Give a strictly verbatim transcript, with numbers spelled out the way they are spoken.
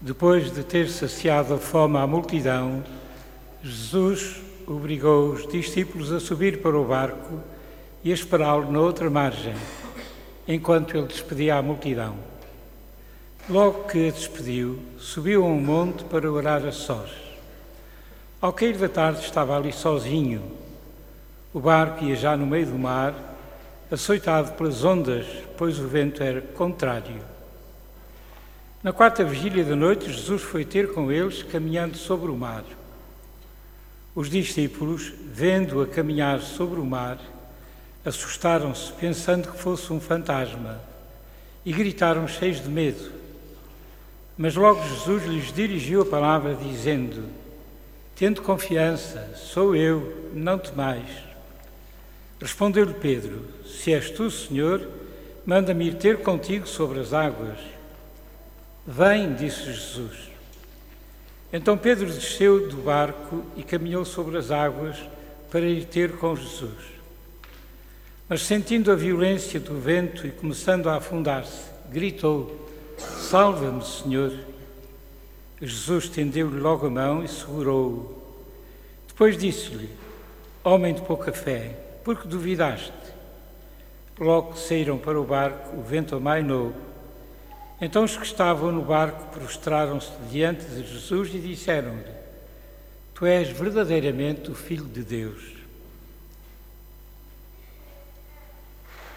Depois de ter saciado a fome à multidão, Jesus obrigou os discípulos a subir para o barco e a esperá-lo na outra margem, enquanto ele despedia a multidão. Logo que a despediu, subiu a um monte para orar a sós. Ao cair da tarde estava ali sozinho. O barco ia já no meio do mar, açoitado pelas ondas, pois o vento era contrário. Na quarta vigília da noite, Jesus foi ter com eles, caminhando sobre o mar. Os discípulos, vendo-o a caminhar sobre o mar, assustaram-se, pensando que fosse um fantasma, e gritaram cheios de medo. Mas logo Jesus lhes dirigiu a palavra, dizendo: "Tende confiança, sou eu, não temais." Respondeu-lhe Pedro: "Se és tu, Senhor, manda-me ir ter contigo sobre as águas." "Vem", disse Jesus. Então Pedro desceu do barco e caminhou sobre as águas para ir ter com Jesus. Mas sentindo a violência do vento e começando a afundar-se, gritou: "Salva-me, Senhor!" Jesus estendeu-lhe logo a mão e segurou-o. Depois disse-lhe: "Homem de pouca fé, por que duvidaste?" Logo que saíram para o barco, o vento amainou. Então os que estavam no barco prostraram-se diante de Jesus e disseram-lhe: "Tu és verdadeiramente o Filho de Deus."